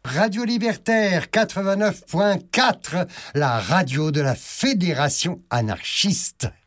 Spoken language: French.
Radio Libertaire 89.4, la radio de la Fédération anarchiste.